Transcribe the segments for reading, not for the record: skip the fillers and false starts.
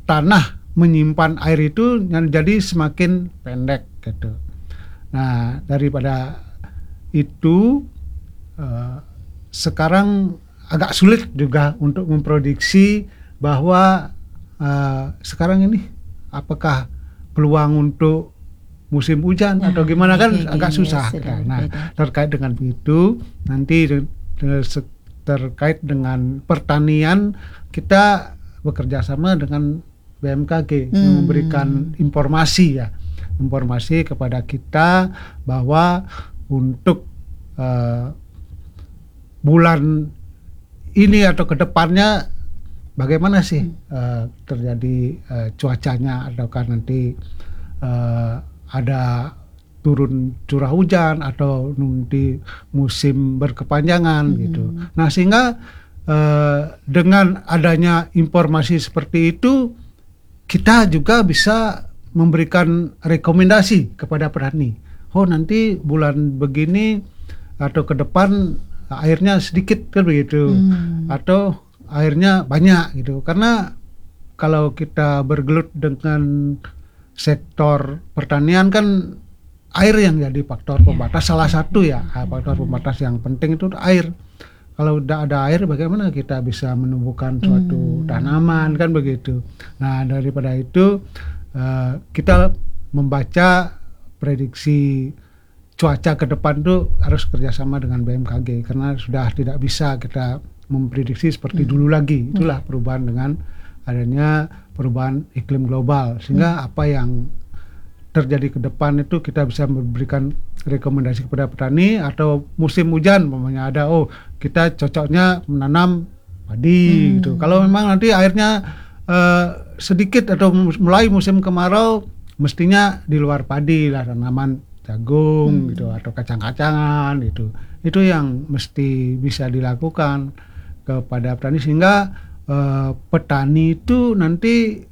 tanah menyimpan air itu jadi semakin pendek gitu. Nah, daripada itu sekarang agak sulit juga untuk memprediksi bahwa sekarang ini apakah peluang untuk musim hujan atau gimana kan agak susah. Nah, terkait dengan itu nanti terkait dengan pertanian kita bekerja sama dengan BMKG yang memberikan informasi kepada kita bahwa untuk bulan ini atau kedepannya bagaimana sih terjadi cuacanya, ataukah nanti ada turun curah hujan atau nanti musim berkepanjangan gitu. Nah, sehingga dengan adanya informasi seperti itu kita juga bisa memberikan rekomendasi kepada petani. Oh, nanti bulan begini atau ke depan airnya sedikit kan begitu, atau airnya banyak gitu. Karena kalau kita bergelut dengan sektor pertanian kan air yang jadi faktor pembatas, salah satu faktor pembatas yang penting itu air. Kalau udah ada air, bagaimana kita bisa menumbuhkan suatu tanaman kan begitu. Nah, daripada itu kita membaca prediksi cuaca ke depan tuh harus kerjasama dengan BMKG, karena sudah tidak bisa kita memprediksi seperti dulu lagi. Itulah perubahan dengan adanya perubahan iklim global, sehingga apa yang terjadi ke depan itu kita bisa memberikan rekomendasi kepada petani. Atau musim hujan umpamanya ada, kita cocoknya menanam padi gitu. Kalau memang nanti airnya sedikit atau mulai musim kemarau, mestinya di luar padi lah, tanaman jagung gitu atau kacang-kacangan gitu. Itu yang mesti bisa dilakukan kepada petani, sehingga petani itu nanti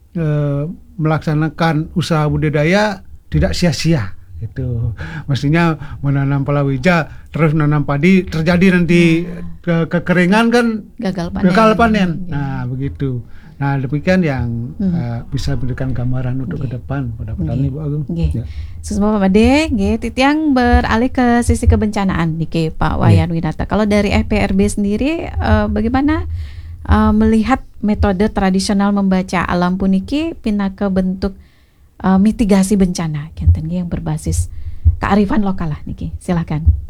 melaksanakan usaha budidaya tidak sia-sia gitu. Mestinya menanam palawija terus menanam padi, terjadi nanti kekeringan kan gagal panen. Nah, begitu. Nah, demikian yang bisa memberikan gambaran untuk ke depan pada petani, Bu Agung. Semua Pak Made, titiang beralih ke sisi kebencanaan nih Pak Wayan Winata. Kalau dari FPRB sendiri bagaimana melihat metode tradisional membaca alam puniki pina ke bentuk mitigasi bencana yang berbasis kearifan lokal lah niki. Silakan Pak.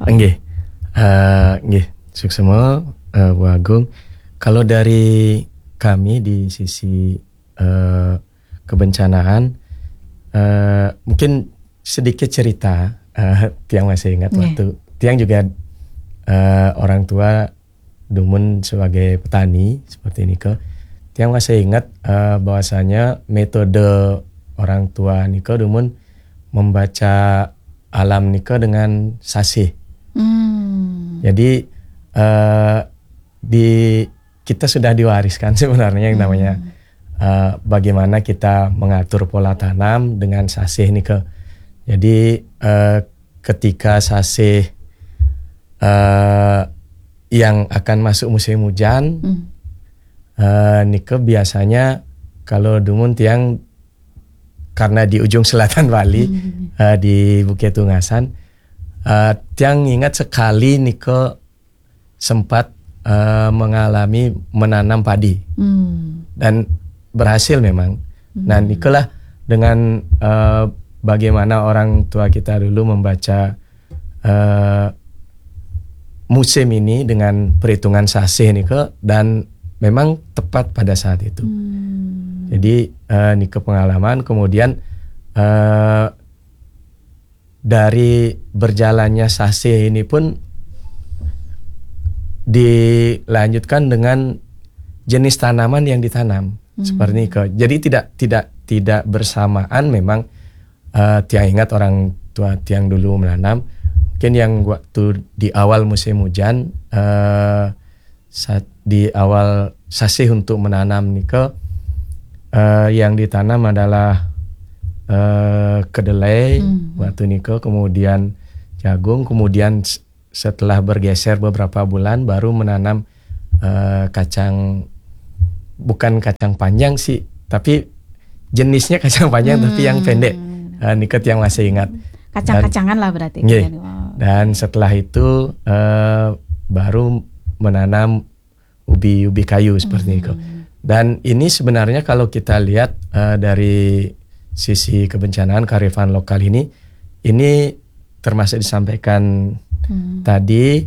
Nggih, suksema Bu Agung. Kalau dari kami di sisi kebencanaan, mungkin sedikit cerita. Tiang masih ingat waktu Tiang juga orang tua Dumun sebagai petani seperti ini Tiang masih ingat bahwasanya metode orang tua Niko Dumun membaca alam Niko dengan sasih. Jadi kita sudah diwariskan sebenarnya yang namanya bagaimana kita mengatur pola tanam dengan sasih Niko. Jadi ketika sasih yang akan masuk musim hujan, Nike biasanya kalau Dumun Tiang karena di ujung selatan Bali di Bukit Tungasan, Tiang ingat sekali Nike sempat mengalami menanam padi dan berhasil memang. Nah, Nike lah dengan bagaimana orang tua kita dulu membaca musim ini dengan perhitungan sasih Nike, dan memang tepat pada saat itu. Jadi Nike pengalaman, kemudian dari berjalannya sasih ini pun dilanjutkan dengan jenis tanaman yang ditanam seperti Nike. Jadi tidak bersamaan memang. Tiang ingat orang tua Tiang dulu menanam. Mungkin yang waktu di awal musim hujan, di awal sasih untuk menanam Nike, yang ditanam adalah kedelai waktu Nike, kemudian jagung, kemudian setelah bergeser beberapa bulan baru menanam kacang, bukan kacang panjang sih, tapi jenisnya kacang panjang tapi yang pendek. Niket yang masih ingat. Kacang-kacangan lah berarti. Yeah. Wow. Dan setelah itu baru menanam ubi kayu seperti itu. Dan ini sebenarnya kalau kita lihat dari sisi kebencanaan kearifan lokal ini termasuk disampaikan tadi,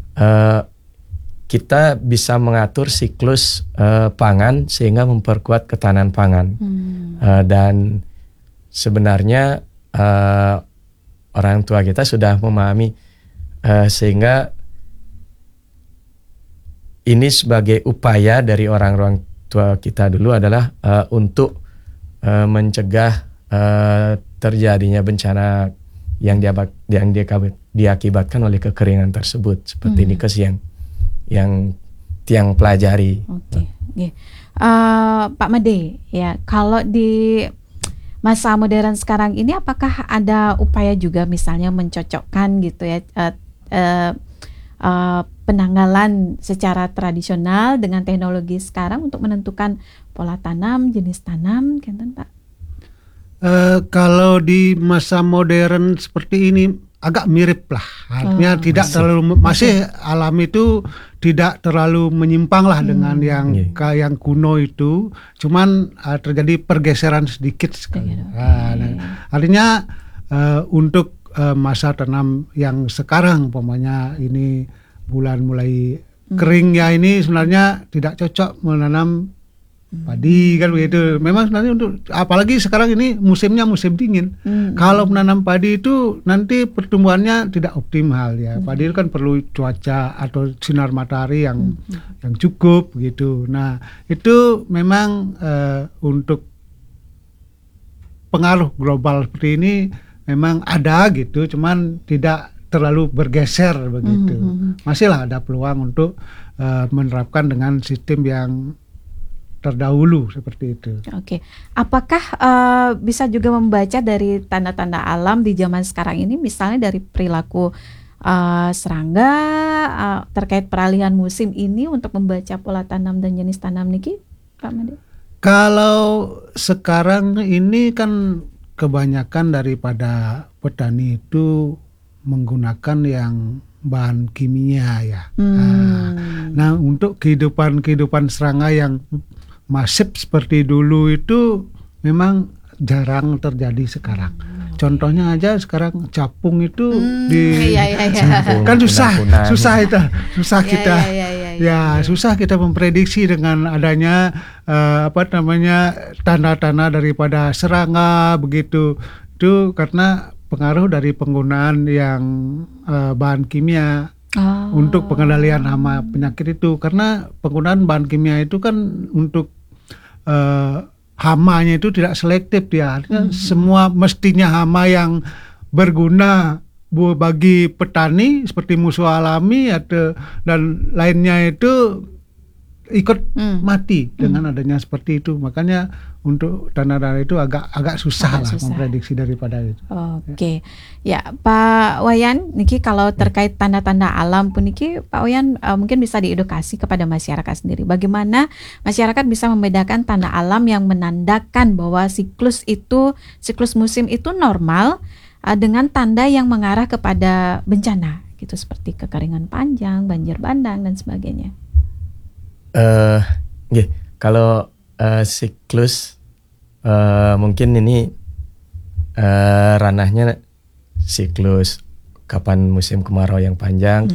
kita bisa mengatur siklus pangan sehingga memperkuat ketahanan pangan. Dan sebenarnya orang tua kita sudah memahami sehingga ini sebagai upaya dari orang tua kita dulu adalah untuk mencegah terjadinya bencana yang diakibatkan oleh kekeringan tersebut, seperti Nikes yang tiang pelajari. Oke. Pak Made, ya kalau di masa modern sekarang ini apakah ada upaya juga misalnya mencocokkan gitu ya penanggalan secara tradisional dengan teknologi sekarang untuk menentukan pola tanam, jenis tanam, gitu Pak? Kalau di masa modern seperti ini agak mirip lah, artinya tidak terlalu masih alam itu tidak terlalu menyimpang lah dengan yang kuno itu, cuman terjadi pergeseran sedikit sekali. Artinya untuk masa tanam yang sekarang, umpamanya ini bulan mulai kering ya, ini sebenarnya tidak cocok menanam padi kan begitu. Memang sebenarnya untuk apalagi sekarang ini musimnya musim dingin. Kalau menanam padi itu nanti pertumbuhannya tidak optimal ya. Padi itu kan perlu cuaca atau sinar matahari yang cukup gitu. Nah, itu memang untuk pengaruh global seperti ini memang ada gitu, cuman tidak terlalu bergeser begitu. Masihlah ada peluang untuk menerapkan dengan sistem yang terdahulu seperti itu. Oke. Apakah bisa juga membaca dari tanda-tanda alam di zaman sekarang ini, misalnya dari perilaku serangga terkait peralihan musim ini untuk membaca pola tanam dan jenis tanam niki, Pak Made? Kalau sekarang ini kan kebanyakan daripada petani itu menggunakan yang bahan kimia ya. Nah, untuk kehidupan serangga yang masif seperti dulu itu memang jarang terjadi sekarang. Contohnya aja sekarang capung itu kan susah kita. Susah kita memprediksi dengan adanya tanda-tanda daripada serangga begitu. Itu karena pengaruh dari penggunaan yang bahan kimia untuk pengendalian hama penyakit itu. Karena penggunaan bahan kimia itu kan untuk hamanya itu tidak selektif dia. Semua mestinya hama yang berguna bagi petani seperti musuh alami dan lainnya itu ikut mati dengan adanya seperti itu. Makanya untuk tanda-tanda itu agak susah memprediksi daripada itu. Oke. Ya, Pak Wayan, niki kalau terkait tanda-tanda alam pun niki Pak Wayan mungkin bisa diedukasi kepada masyarakat sendiri. Bagaimana masyarakat bisa membedakan tanda alam yang menandakan bahwa siklus musim itu normal dengan tanda yang mengarah kepada bencana gitu, seperti kekeringan panjang, banjir bandang dan sebagainya. Kalau siklus mungkin ini ranahnya siklus kapan musim kemarau yang panjang,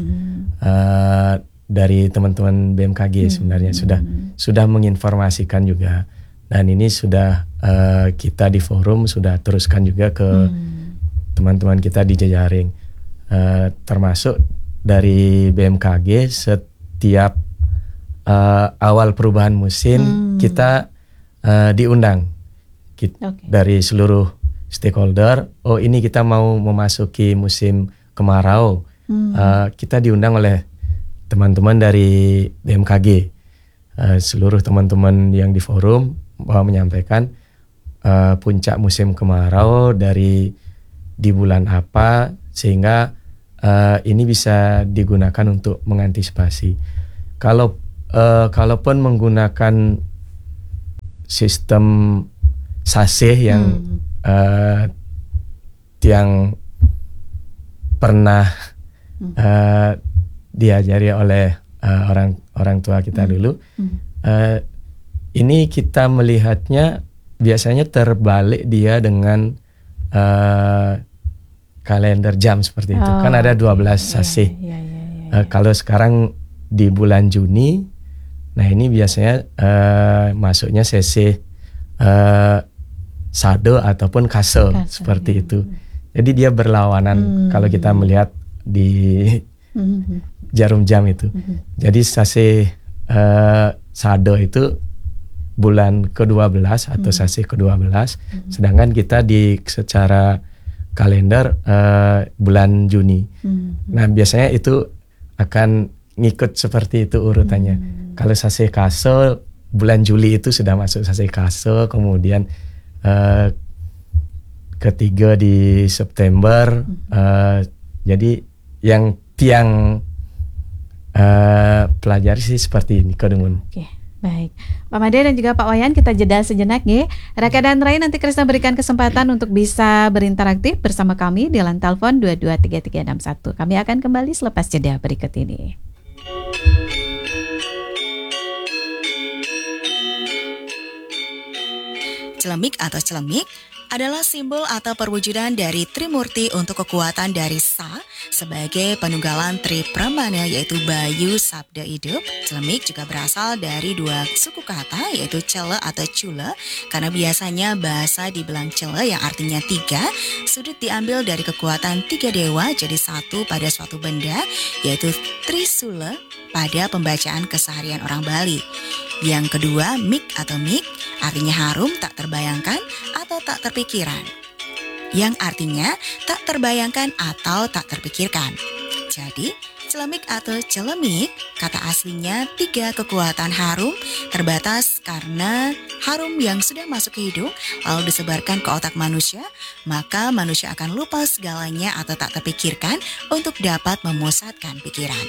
dari teman-teman BMKG sebenarnya sudah menginformasikan juga, dan ini sudah kita di forum sudah teruskan juga ke teman-teman kita di jejaring, termasuk dari BMKG setiap awal perubahan musim kita diundang dari seluruh stakeholder. Oh, ini kita mau memasuki musim kemarau, kita diundang oleh teman-teman dari BMKG, seluruh teman-teman yang di forum menyampaikan puncak musim kemarau di bulan apa, sehingga ini bisa digunakan untuk mengantisipasi. Kalaupun menggunakan sistem saseh yang Tiang pernah diajari oleh orang tua kita dulu. Ini kita melihatnya biasanya terbalik dia dengan kalender jam seperti itu. Kan ada 12 saseh. Kalau sekarang di bulan Juni, nah ini biasanya masuknya saseh sado ataupun kase seperti itu. Jadi dia berlawanan kalau kita melihat di jarum jam itu. Jadi saseh sado itu bulan ke-12 atau saseh ke-12, sedangkan kita di secara kalender bulan Juni. Nah biasanya itu akan ngikut seperti itu urutannya. Kalau saseh kase bulan Juli itu sudah masuk saseh kase, kemudian ketiga di September. Jadi yang Tiang pelajari sih seperti ini, Kodemun. Oke, baik. Pak Made dan juga Pak Wayan, kita jeda sejenak ya. Raka dan Ray, nanti Krisna berikan kesempatan untuk bisa berinteraktif bersama kami di line telepon 223361. Kami akan kembali selepas jeda berikut ini. Celemik atau celemik adalah simbol atau perwujudan dari Trimurti untuk kekuatan dari Sa sebagai penunggalan Tri Pramana, yaitu Bayu Sabda Hidup. Celemik juga berasal dari dua suku kata, yaitu cele atau cule, karena biasanya bahasa dibilang cele yang artinya tiga. Sudut diambil dari kekuatan tiga dewa jadi satu pada suatu benda, yaitu Trisula pada pembacaan keseharian orang Bali. Yang kedua, mik atau mik artinya harum, tak terbayangkan atau tak terpikirkan, yang artinya tak terbayangkan atau tak terpikirkan. Jadi, celemik atau celemik kata aslinya tiga kekuatan harum terbatas karena harum yang sudah masuk ke hidung lalu disebarkan ke otak manusia, maka manusia akan lupa segalanya atau tak terpikirkan untuk dapat memusatkan pikiran.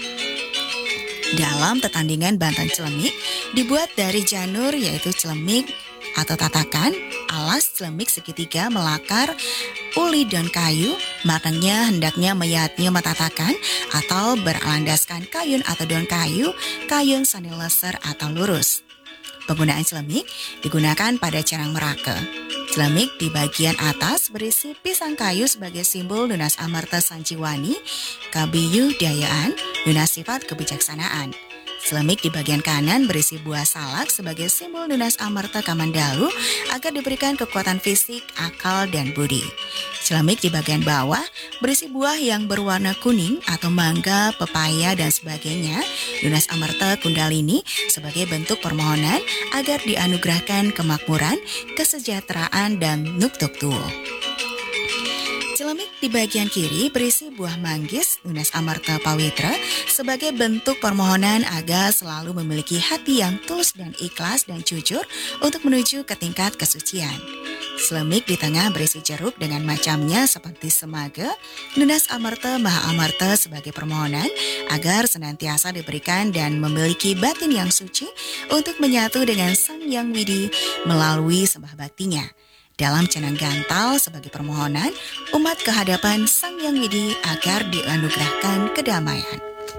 Dalam tetandingan bantan celemik dibuat dari janur, yaitu celemik atau tatakan, alas celemik segitiga melakar, uli daun kayu, maknanya hendaknya meyatnya matatakan atau beralandaskan kayun atau daun kayu, kayun sani leser atau lurus. Penggunaan celemik digunakan pada Canang Meraka. Celemik di bagian atas berisi pisang kayu sebagai simbol lunas amarta sanjiwani, kabiyu dayaan, lunas sifat kebijaksanaan. Celemik di bagian kanan berisi buah salak sebagai simbol lunas amarta kamandalu agar diberikan kekuatan fisik, akal, dan budi. Celemik di bagian bawah berisi buah yang berwarna kuning atau mangga, pepaya, dan sebagainya, lunas amarta kundalini sebagai bentuk permohonan agar dianugerahkan kemakmuran, kesejahteraan, dan nuktuktuo. Celemik di bagian kiri berisi buah manggis, lunas amarta pawitra, sebagai bentuk permohonan agar selalu memiliki hati yang tulus dan ikhlas dan jujur untuk menuju ke tingkat kesucian. Celemik di tengah berisi jeruk dengan macamnya seperti semaga, lunas amarta maha amarta sebagai permohonan agar senantiasa diberikan dan memiliki batin yang suci untuk menyatu dengan Sang Yang Widi melalui sembah baktinya. Dalam canang gantal sebagai permohonan umat kehadapan Sang Yang Widi agar dianugerahkan kedamaian.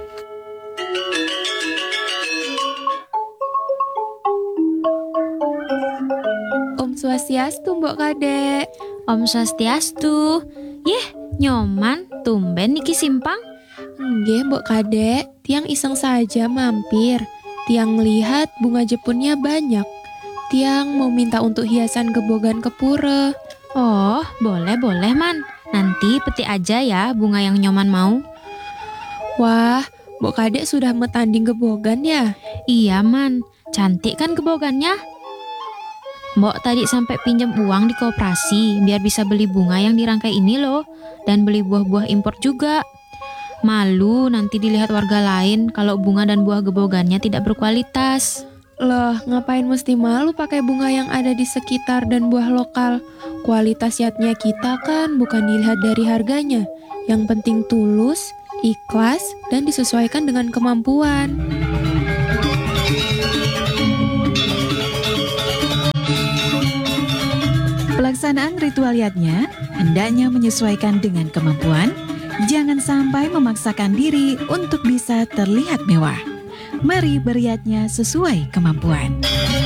Om Swastiastu, Mbok Kadek. Om Swastiastu. Yeh, nyoman, tumben niki simpang. Nggih, Mbok Kadek, tiang iseng saja mampir. Tiang lihat bunga jepunnya banyak. Tiang mau minta untuk hiasan gebogan ke pura. Oh, boleh man. Nanti petik aja ya bunga yang nyoman mau. Wah, Mbok Kadek sudah metanding gebogan ya? Iya man, cantik kan gebogannya? Mbok tadi sampai pinjam uang di koperasi biar bisa beli bunga yang dirangkai ini loh. Dan beli buah-buah impor juga. Malu nanti dilihat warga lain kalau bunga dan buah gebogannya tidak berkualitas. Loh, ngapain mesti malu pakai bunga yang ada di sekitar dan buah lokal? Kualitas yatnya kita kan bukan dilihat dari harganya. Yang penting tulus, ikhlas, dan disesuaikan dengan kemampuan. Pelaksanaan ritual yatnya hendaknya menyesuaikan dengan kemampuan, jangan sampai memaksakan diri untuk bisa terlihat mewah. Mari beriatnya sesuai kemampuan.